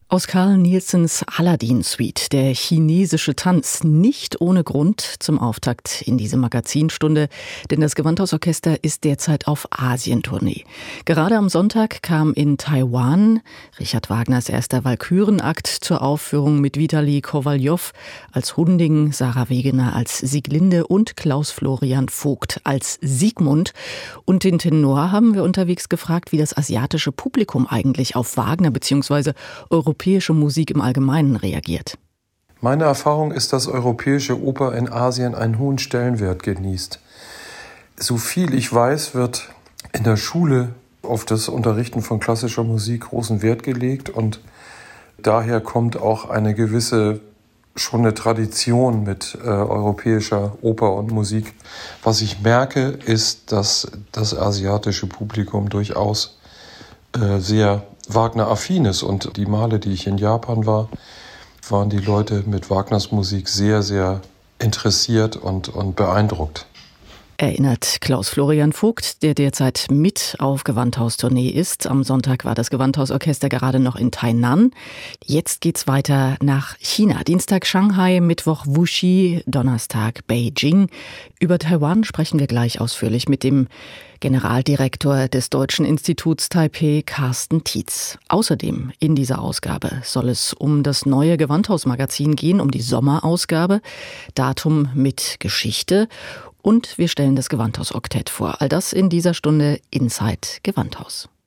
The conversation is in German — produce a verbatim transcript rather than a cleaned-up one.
Aus Carl Nielsens Aladdin-Suite, der chinesische Tanz, nicht ohne Grund zum Auftakt in diese Magazinstunde, denn das Gewandhausorchester ist derzeit auf Asientournee. Gerade am Sonntag kam in Taiwan Richard Wagners erster Walkürenakt zur Aufführung mit Vitali Kowaljow als Hunding, Sarah Wegener als Sieglinde und Klaus Florian Vogt als Siegmund. Und den Tenor haben wir unterwegs gefragt, wie das asiatische Publikum eigentlich auf Wagner bzw. europäische Musik im Allgemeinen reagiert. Meine Erfahrung ist, dass europäische Oper in Asien einen hohen Stellenwert genießt. So viel ich weiß, wird in der Schule auf das Unterrichten von klassischer Musik großen Wert gelegt und daher kommt auch eine gewisse, schon eine Tradition mit äh, europäischer Oper und Musik. Was ich merke, ist, dass das asiatische Publikum durchaus äh, sehr Wagner-affin ist und die Male, die ich in Japan war, waren die Leute mit Wagners Musik sehr, sehr interessiert und, und beeindruckt. Erinnert Klaus Florian Vogt, der derzeit mit auf Gewandhaustournee ist. Am Sonntag war das Gewandhausorchester gerade noch in Tainan. Jetzt geht's weiter nach China. Dienstag Shanghai, Mittwoch Wuxi, Donnerstag Beijing. Über Taiwan sprechen wir gleich ausführlich mit dem Generaldirektor des Deutschen Instituts Taipeh, Carsten Tietz. Außerdem in dieser Ausgabe soll es um das neue Gewandhausmagazin gehen, um die Sommerausgabe, Datum mit Geschichte. Und wir stellen das Gewandhausoktett vor. All das in dieser Stunde Inside Gewandhaus.